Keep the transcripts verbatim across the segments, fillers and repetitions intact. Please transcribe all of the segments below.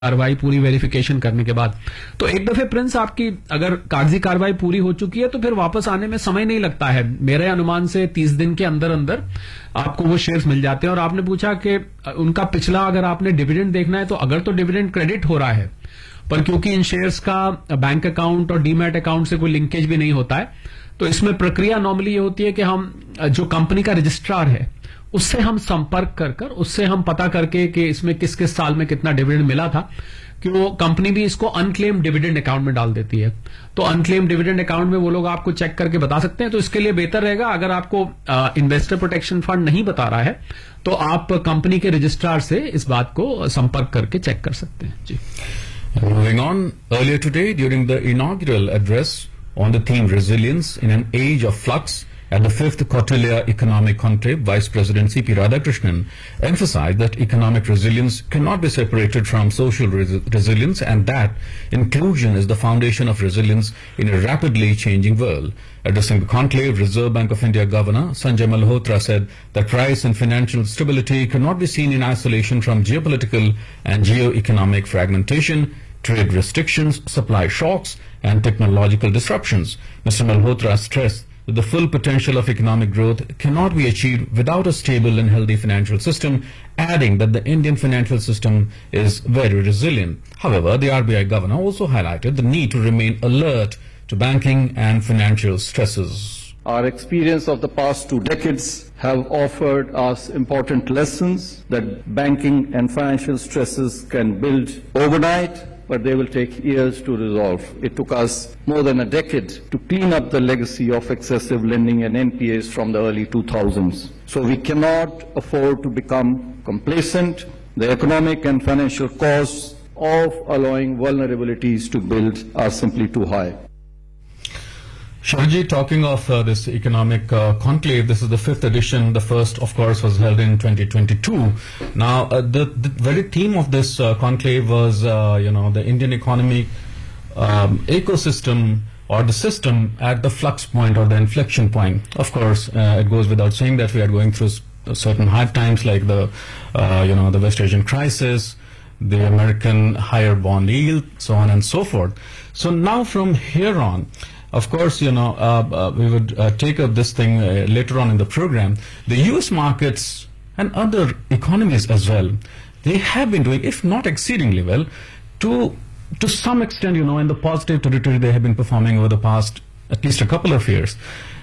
कार्रवाई पूरी वेरिफिकेशन करने के बाद। तो एक दफे प्रिंस आपकी अगर कागजी कार्रवाई पूरी हो चुकी है तो फिर वापस आने में समय नहीं लगता है। मेरे अनुमान से तीस दिन के अंदर अंदर आपको वो शेयर्स मिल जाते हैं। और आपने पूछा कि उनका पिछला अगर आपने डिविडेंड देखना है तो अगर तो डिविडेंड क्रेडिट हो रहा है, पर क्योंकि इन शेयर्स का बैंक अकाउंट और डीमैट अकाउंट से कोई लिंकेज भी नहीं होता है, तो इसमें प्रक्रिया नॉर्मली ये होती है कि हम जो कंपनी का रजिस्ट्रार है उससे हम संपर्क कर कर उससे हम पता करके कि इसमें किस किस साल में कितना डिविडेंड मिला था, कि वो कंपनी भी इसको अनक्लेम डिविडेंड अकाउंट में डाल देती है। तो अनक्लेम डिविडेंड अकाउंट में वो लोग आपको चेक करके बता सकते हैं। तो इसके लिए बेहतर रहेगा, अगर आपको इन्वेस्टर प्रोटेक्शन फंड नहीं बता रहा है तो आप कंपनी के रजिस्ट्रार से इस बात को संपर्क करके चेक कर सकते हैं। जी। Moving on, earlier today during the inaugural address on the theme resilience in an age of flux at the fifth Kautilya Economic Conclave, Vice President C P Radhakrishnan emphasized that economic resilience cannot be separated from social res resilience and that inclusion is the foundation of resilience in a rapidly changing world. Addressing the conclave, Reserve Bank of India Governor Sanjay Malhotra said that price and financial stability cannot be seen in isolation from geopolitical and geo-economic fragmentation, trade restrictions, supply shocks and technological disruptions. Mister Malhotra stressed that the full potential of economic growth cannot be achieved without a stable and healthy financial system, adding that the Indian financial system is very resilient. However, the R B I governor also highlighted the need to remain alert to banking and financial stresses. Our experience of the past two decades have offered us important lessons that banking and financial stresses can build overnight, but they will take years to resolve. It took us more than a decade to clean up the legacy of excessive lending and N P As from the early two thousands. So we cannot afford to become complacent. The economic and financial costs of allowing vulnerabilities to build are simply too high. Shivaji, talking of uh, this economic uh, conclave, this is the fifth edition. The first, of course, was held in twenty twenty-two. Now, uh, the, the very theme of this uh, conclave was, uh, you know, the Indian economic um, ecosystem or the system at the flux point or the inflection point. Of course, uh, it goes without saying that we are going through certain hard times like the, uh, you know, the West Asian crisis, the American higher bond yield, so on and so forth. So now from here on, of course, you know, uh, uh, we would uh, take up this thing uh, later on in the program. The U S markets and other economies as well, they have been doing, if not exceedingly well, to to some extent, you know, in the positive territory they have been performing over the past at least a couple of years.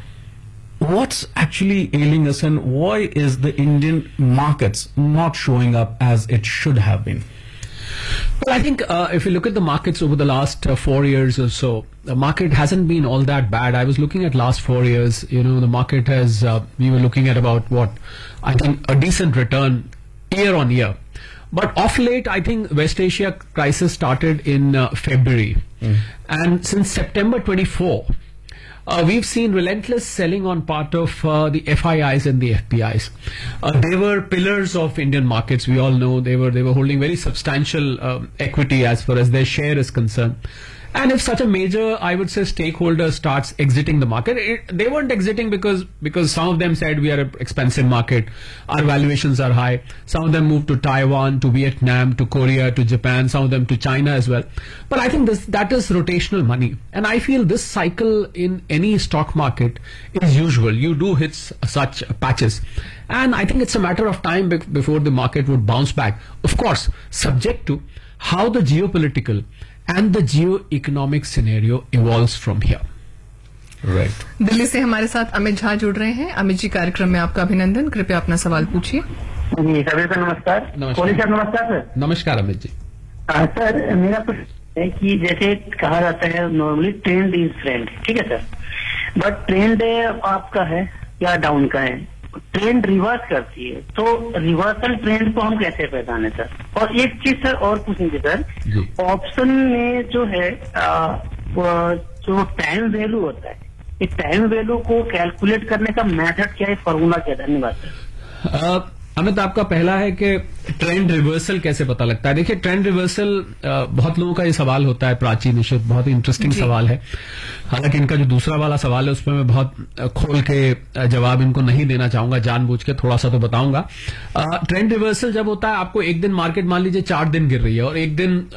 What's actually ailing us and why is the Indian markets not showing up as it should have been? Well, I think uh, if you look at the markets over the last uh, four years or so, the market hasn't been all that bad. I was looking at last four years, you know, the market has, uh, we were looking at about what, I think a decent return year on year. But of late, I think West Asia crisis started in uh, February. Mm. And since September twenty-fourth, Uh, we've seen relentless selling on part of uh, the F I Is and the F P Is. Uh, they were pillars of Indian markets. We all know they were they were holding very substantial um, equity as far as their share is concerned. And if such a major, I would say, stakeholder starts exiting the market, it, they weren't exiting because because some of them said we are an expensive market, our valuations are high. Some of them moved to Taiwan, to Vietnam, to Korea, to Japan, some of them to China as well. But I think this that is rotational money. And I feel this cycle in any stock market is usual. You do hit such patches. And I think it's a matter of time be before the market would bounce back. Of course, subject to how the geopolitical and the geo-economic scenario evolves from here. Right. Delhi से हमारे साथ अमित झा जुड़ रहे हैं। अमित जी, कार्यक्रम में आपका अभिनंदन। कृपया अपना सवाल पूछिए। जी, सभी को नमस्कार। नमस्कार सर, नमस्कार सर। नमस्कार अमित जी। आ, सर, मेरा प्रश्न है कि जैसे कहा जाता है नॉर्मली ट्रेंड इज फ्रेंड, ठीक है सर, बट ट्रेंड आपका है या डाउन का है, ट्रेंड रिवर्स करती है, तो रिवर्सल ट्रेंड को हम कैसे पहचाने सर? और एक चीज सर और पूछनी थी सर, ऑप्शन में जो है आ, जो टाइम वैल्यू होता है, इस टाइम वैल्यू को कैलकुलेट करने का मेथड क्या है, फॉर्मूला क्या है? धन्यवाद सर। अमित, आपका पहला है कि ट्रेंड रिवर्सल कैसे पता लगता है? देखिए, ट्रेंड रिवर्सल बहुत लोगों का ये सवाल होता है, प्राची निश्चित बहुत ही इंटरेस्टिंग सवाल है। हालांकि इनका जो दूसरा वाला सवाल है उसमें मैं बहुत खोल के जवाब इनको नहीं देना चाहूंगा, जानबूझ के थोड़ा सा तो बताऊंगा। ट्रेंड रिवर्सल जब होता है, आपको एक दिन मार्केट मान लीजिए चार दिन गिर रही है और एक दिन